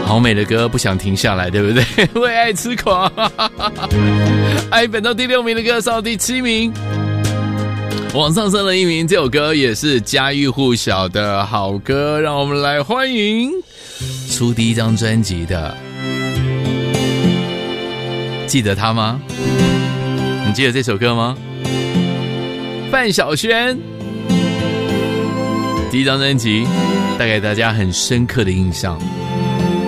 好美的歌，不想停下来，对不对？为爱痴狂。爱本到第6名的歌上到第7名，往上升了1名。这首歌也是家喻户晓的好歌，让我们来欢迎出第1张专辑的，记得他吗？你记得这首歌吗？范晓萱第1张专辑带给大家很深刻的印象。